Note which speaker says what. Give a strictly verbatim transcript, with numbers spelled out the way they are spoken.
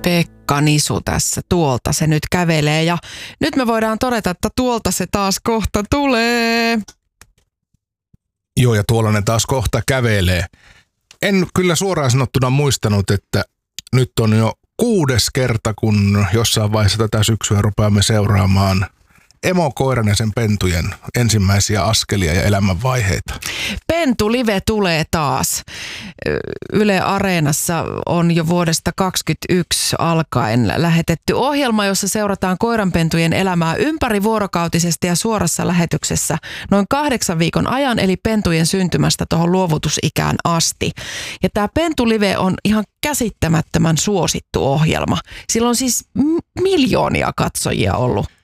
Speaker 1: Pekka Nisu tässä, tuolta se nyt kävelee ja nyt me voidaan todeta, että tuolta se taas kohta tulee.
Speaker 2: Joo, ja tuolla ne taas kohta kävelee. En kyllä suoraan sanottuna muistanut, että nyt on jo kuudes kerta, kun jossain vaiheessa tätä syksyä rupeamme seuraamaan emokoiran ja sen pentujen ensimmäisiä askelia ja elämänvaiheita.
Speaker 1: Pentu Live tulee taas. Yle Areenassa on jo vuodesta kaksikymmentäyksi alkaen lähetetty ohjelma, jossa seurataan koiranpentujen elämää ympärivuorokautisesti ja suorassa lähetyksessä noin kahdeksan viikon ajan, eli pentujen syntymästä tuohon luovutusikään asti. Ja tämä Pentu Live on ihan käsittämättömän suosittu ohjelma. Sillä on siis m- miljoonia katsojia ollut.